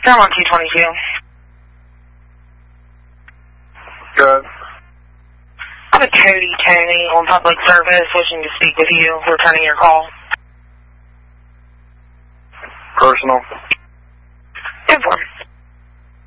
Fairmont 222. Good. I'm a Tony on public service, wishing to speak with you, returning your call. Personal.